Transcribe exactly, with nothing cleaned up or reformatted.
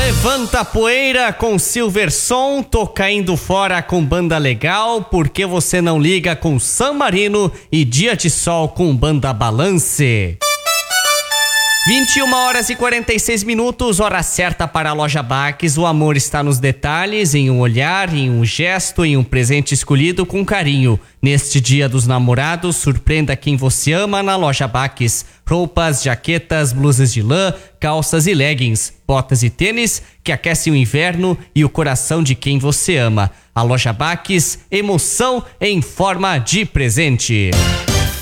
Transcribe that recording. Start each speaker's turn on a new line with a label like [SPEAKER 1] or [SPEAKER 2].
[SPEAKER 1] Levanta a poeira com Silverson, tô caindo fora com banda legal, porque você não liga com San Marino e Dia de Sol com banda Balance. vinte e uma horas e quarenta e seis minutos, hora certa para a Loja Baques. O amor está nos detalhes, em um olhar, em um gesto, em um presente escolhido com carinho. Neste Dia dos Namorados, surpreenda quem você ama na Loja Baques. Roupas, jaquetas, blusas de lã, calças e leggings, botas e tênis que aquecem o inverno e o coração de quem você ama. A Loja Baques, emoção em forma de presente.